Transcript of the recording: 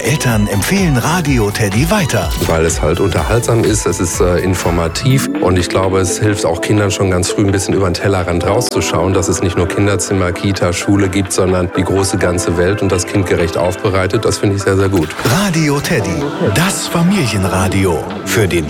Eltern empfehlen Radio Teddy weiter. Weil es halt unterhaltsam ist, es ist informativ und ich glaube, es hilft auch Kindern schon ganz früh ein bisschen über den Tellerrand rauszuschauen, dass es nicht nur Kinderzimmer, Kita, Schule gibt, sondern die große ganze Welt und das kindgerecht aufbereitet. Das finde ich sehr, sehr gut. Radio Teddy, das Familienradio für den